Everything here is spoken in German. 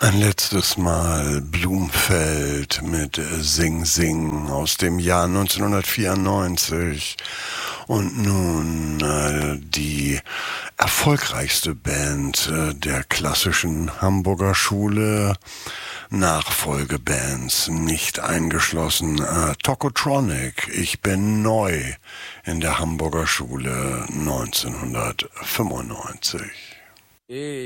Ein letztes Mal Blumfeld mit Sing Sing aus dem Jahr 1994 und nun die erfolgreichste Band der klassischen Hamburger Schule, Nachfolgebands nicht eingeschlossen, Tokotronic, ich bin neu in der Hamburger Schule 1995.